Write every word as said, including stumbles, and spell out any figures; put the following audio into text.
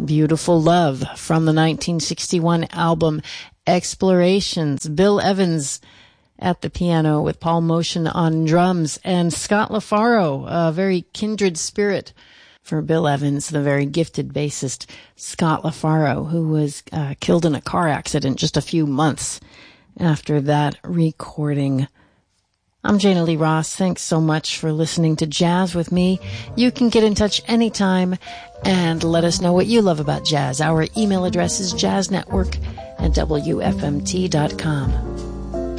Beautiful Love from the nineteen sixty-one album Explorations. Bill Evans at the piano with Paul Motion on drums, and Scott LaFaro, a very kindred spirit for Bill Evans, the very gifted bassist Scott LaFaro, who was uh, killed in a car accident just a few months after that recording. I'm Jana Lee Ross. Thanks so much for listening to Jazz with me. You can get in touch anytime and let us know what you love about jazz. Our email address is jazznetwork at W F M T dot com.